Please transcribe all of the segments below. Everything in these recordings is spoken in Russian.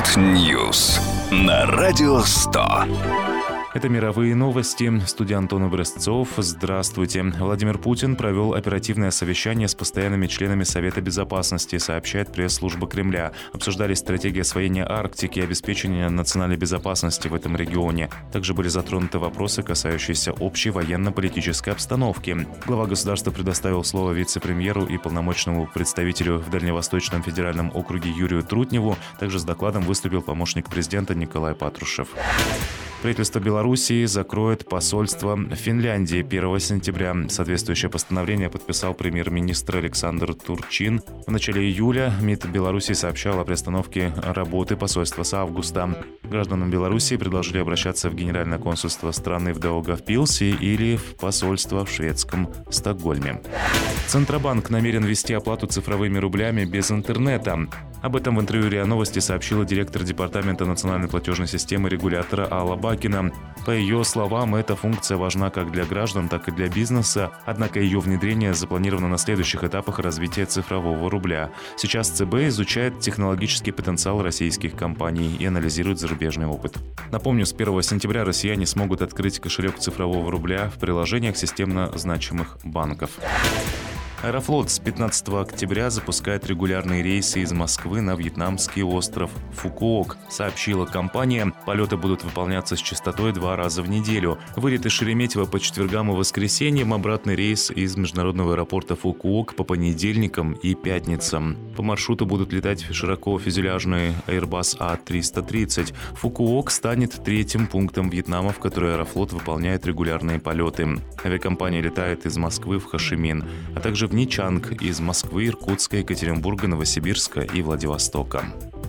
World News на Радио 100. Это мировые новости. В студии Антон Образцов. Здравствуйте. Владимир Путин провел оперативное совещание с постоянными членами Совета Безопасности, сообщает пресс-служба Кремля. Обсуждали стратегию освоения Арктики и обеспечения национальной безопасности в этом регионе. Также были затронуты вопросы, касающиеся общей военно-политической обстановки. Глава государства предоставил слово вице-премьеру и полномочному представителю в Дальневосточном федеральном округе Юрию Трутневу. Также с докладом выступил помощник президента Николай Патрушев. Правительство Белоруссии закроет посольство в Финляндии 1 сентября. Соответствующее постановление подписал премьер-министр Александр Турчин. В начале июля МИД Беларуси сообщал о приостановке работы посольства с августа. Гражданам Белоруссии предложили обращаться в Генеральное консульство страны в Даугавпилсе или в посольство в шведском Стокгольме. Центробанк намерен ввести оплату цифровыми рублями без интернета. Об этом в интервью РИА Новости сообщила директор департамента национальной платежной системы регулятора Алла Бакина. По ее словам, эта функция важна как для граждан, так и для бизнеса, однако ее внедрение запланировано на следующих этапах развития цифрового рубля. Сейчас ЦБ изучает технологический потенциал российских компаний и анализирует зарубежный опыт. Напомню, с 1 сентября россияне смогут открыть кошелек цифрового рубля в приложениях системно значимых банков. Аэрофлот с 15 октября запускает регулярные рейсы из Москвы на вьетнамский остров Фукуок, сообщила компания. Полеты будут выполняться с частотой 2 раза в неделю. Вылет из Шереметьево по четвергам и воскресеньям, обратный рейс из международного аэропорта Фукуок по понедельникам и пятницам. По маршруту будут летать широкофюзеляжные Airbus A330. Фукуок станет третьим пунктом Вьетнама, в который Аэрофлот выполняет регулярные полеты. Авиакомпания летает из Москвы в Хошимин, а также в Ничанг из Москвы, Иркутска, Екатеринбурга, Новосибирска и Владивостока.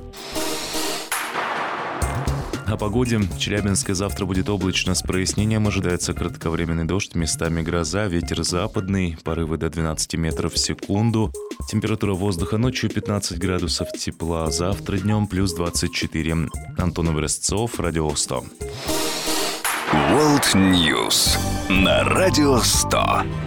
О погоде. В Челябинске завтра будет облачно с прояснением. Ожидается кратковременный дождь, местами гроза, ветер западный, порывы до 12 метров в секунду. Температура воздуха ночью 15 градусов тепла, завтра днем плюс 24. Антон Образцов, Радио 100. World News на Радио 100.